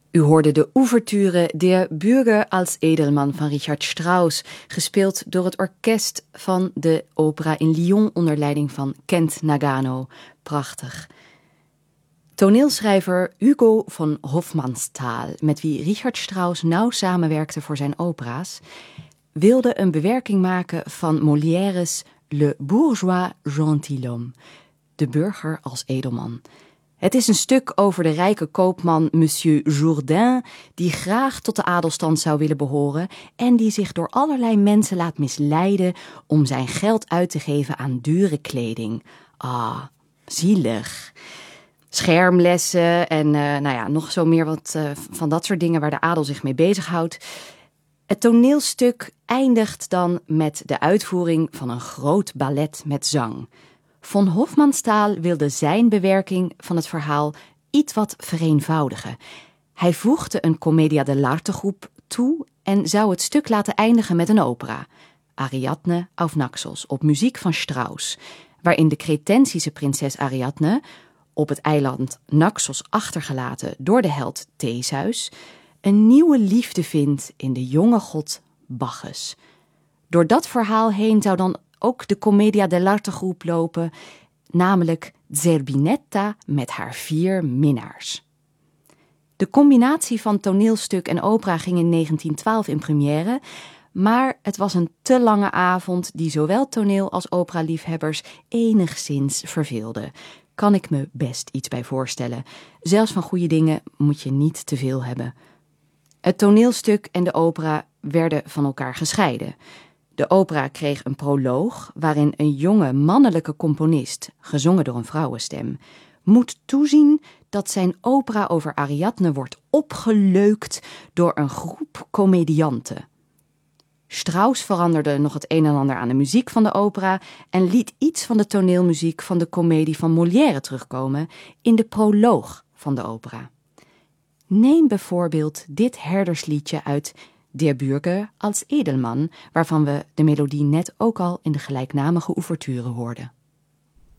U hoorde de ouverture Der Bürger als Edelmann van Richard Strauss, gespeeld door het orkest van de opera in Lyon onder leiding van Kent Nagano. Prachtig. Toneelschrijver Hugo van Hofmannsthal, met wie Richard Strauss nauw samenwerkte voor zijn opera's, wilde een bewerking maken van Molière's Le Bourgeois Gentilhomme, de burger als edelman. Het is een stuk over de rijke koopman Monsieur Jourdain, die graag tot de adelstand zou willen behoren en die zich door allerlei mensen laat misleiden om zijn geld uit te geven aan dure kleding. Ah, zielig. Schermlessen en nog zo meer wat van dat soort dingen waar de adel zich mee bezighoudt. Het toneelstuk eindigt dan met de uitvoering van een groot ballet met zang. Von Hofmannsthal wilde zijn bewerking van het verhaal iets wat vereenvoudigen. Hij voegde een commedia dell'arte groep toe en zou het stuk laten eindigen met een opera, Ariadne auf Naxos, op muziek van Strauss, waarin de Cretensische prinses Ariadne, op het eiland Naxos achtergelaten door de held Theseus, een nieuwe liefde vindt in de jonge god Bacchus. Door dat verhaal heen zou dan ook de commedia dell'arte groep lopen, namelijk Zerbinetta met haar 4 minnaars. De combinatie van toneelstuk en opera ging in 1912 in première, maar het was een te lange avond die zowel toneel- als operaliefhebbers enigszins verveelde. Kan ik me best iets bij voorstellen. Zelfs van goede dingen moet je niet te veel hebben. Het toneelstuk en de opera werden van elkaar gescheiden. De opera kreeg een proloog waarin een jonge mannelijke componist, gezongen door een vrouwenstem, moet toezien dat zijn opera over Ariadne wordt opgeleukt door een groep komedianten. Strauss veranderde nog het een en ander aan de muziek van de opera en liet iets van de toneelmuziek van de komedie van Molière terugkomen in de proloog van de opera. Neem bijvoorbeeld dit herdersliedje uit Der Bürger als Edelmann, waarvan we de melodie net ook al in de gelijknamige ouverture hoorden.